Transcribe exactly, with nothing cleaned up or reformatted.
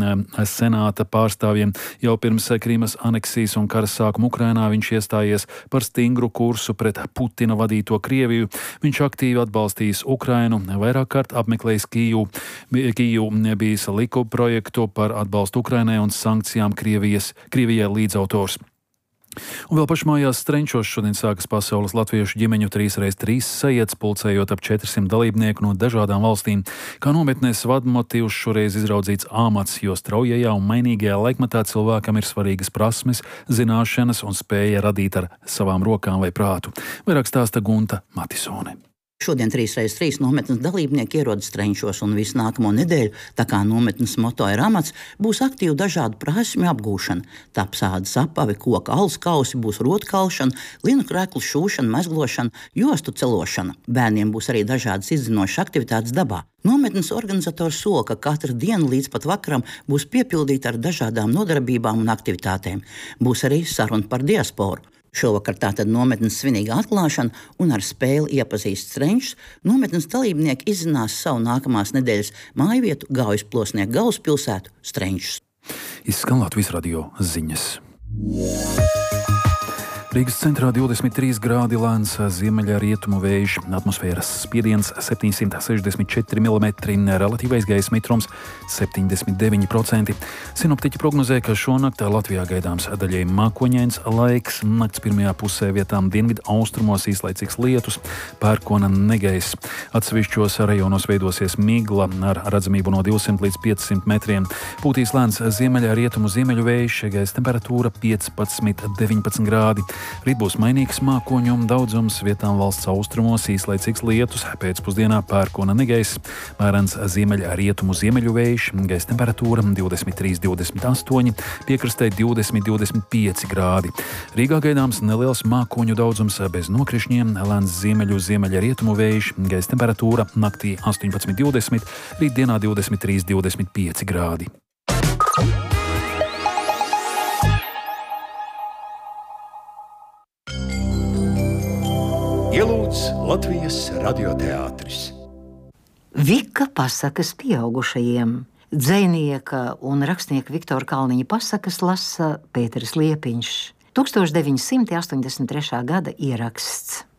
senāta pārstāvjiem. Jau pirms Krimas aneksijas un kara sākuma Ukrainā viņš iestājies par stingru kursu pret Putina vadīto Krieviju. Viņš aktīvi atbalstījis Ukrainu, vairāk kārt apmeklējis Kijivu. Kijivu bijis liku projektu par atbalstu Ukrainai un sankcijām Krievijas, Krievijai līdzautors. Un vēl pašmājās Strenčos šodien sākas pasaules latviešu ģimeņu trīs reiz trīs sajietas, pulcējot ap četrsimt dalībnieku no dažādām valstīm. Kā nometnēs vadmotīvs šoreiz izraudzīts āmats, jo straujajā un mainīgajā laikmetā cilvēkam ir svarīgas prasmes, zināšanas un spēja radīt ar savām rokām vai prātu. Vairāk stāsta Gunta Matisone. Šodien trīs reiz trīs nometnes dalībnieki ierodas Strenčos un visu nākamo nedēļu, tā kā nometnes moto ir amats, būs aktīva dažādu prasmju apgūšana. Taps ādas apavi, koka alus kausi, būs rotkalšana, linu kreklu šūšana, mezglošana, jostu celošana. Bērniem būs arī dažādas izzinošas aktivitātes dabā. Nometnes organizators sola, ka katra diena līdz pat vakaram būs piepildīta ar dažādām nodarbībām un aktivitātēm. Būs arī saruna par diasporu. Šovakar tātad nometnes svinīga atklāšana un ar spēli iepazīst Strenčus. Nometnes dalībnieki izzinās savu nākamās nedēļas mājvietu Gaujas-Plosnieku galvaspilsētu Strenčus. Izskan Latvijas radio ziņas. Rīgas centrā divdesmit trīs grādi lēns ziemeļa rietumu vējš, atmosfēras spiediens septiņsimt sešdesmit četri milimetri, relatīvais gaisa mitrums septiņdesmit deviņi procenti. Sinoptiķi prognozē, ka šonakt Latvijā gaidāms daļēji mākoņains laiks, nakts pirmajā pusē vietām dienvidu austrumos īslaicīgs lietus, pērkona negaiss. Atsevišķos rajonos veidosies migla ar redzamību no divsimt līdz piecsimt metriem. Pūtīs lēns ziemeļa rietumu ziemeļu vējš, gaisa temperatūra piecpadsmit deviņpadsmit grādi. Rīt būs mainīgs mākoņu daudzums, vietām valsts austrumos īslaicīgs lietus, pēcpusdienā pērkona negaiss, mērens ziemeļa rietumu ziemeļu vējš, gaisa temperatūra divdesmit trīs divdesmit astoņi, piekrastē divdesmit divdesmit pieci grādi. Rīgā gaidāms neliels mākoņu daudzums bez nokrišņiem, lēns ziemeļu ziemeļa rietumu vējš, gaisa temperatūra naktī astoņpadsmit divdesmit, rītdienā divdesmit trīs divdesmit pieci grādi. Ielūdz Latvijas radioteātris. Vika pasakas pieaugušajiem. Dzejnieka un rakstnieka Viktora Kalniņa pasakas lasa Pēteris Liepiņš. deviņdesmit astoņdesmit trešā gada ieraksts.